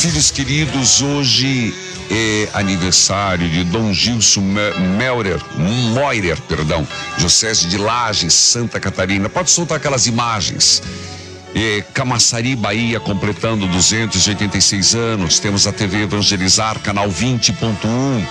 Filhos queridos, hoje é aniversário de Dom Gilson Moirer, Diocese de Lages, Santa Catarina. Pode soltar aquelas imagens. Camaçari, Bahia, completando 286 anos. Temos a TV Evangelizar, canal 20.1.